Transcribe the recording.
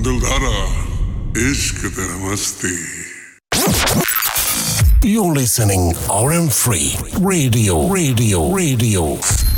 दिलदारा इश्क तेरा मस्ती. You're listening RM3 Radio.